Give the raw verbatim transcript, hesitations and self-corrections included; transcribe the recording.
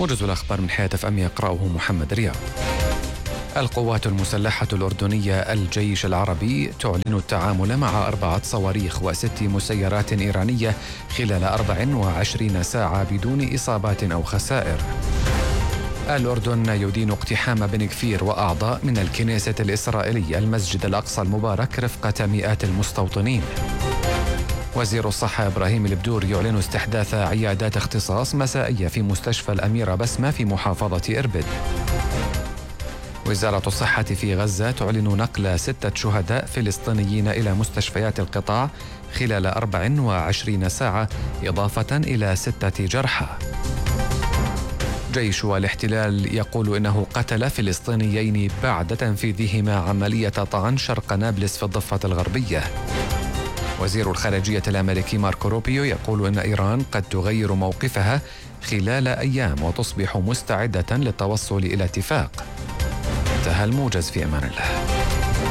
موجز الأخبار من حياة اف ام يقرأه محمد رياض. القوات المسلحة الأردنية الجيش العربي تعلن التعامل مع أربعة صواريخ وست مسيرات إيرانية خلال أربع وعشرين ساعة بدون إصابات أو خسائر. الأردن يدين اقتحام بن كفير وأعضاء من الكنيسة الإسرائيلية المسجد الأقصى المبارك رفقة مئات المستوطنين. وزير الصحة إبراهيم البدور يعلن استحداث عيادات اختصاص مسائية في مستشفى الأميرة بسمة في محافظة إربد. وزارة الصحة في غزة تعلن نقل ستة شهداء فلسطينيين إلى مستشفيات القطاع خلال أربع وعشرين ساعة إضافة إلى ستة جرحى. جيش الاحتلال يقول إنه قتل فلسطينيين بعد تنفيذهما عملية طعن شرق نابلس في الضفة الغربية. وزير الخارجية الأمريكي ماركو روبيو يقول إن إيران قد تغير موقفها خلال أيام وتصبح مستعدة للتوصل إلى اتفاق. انتهى الموجز، في أمان الله.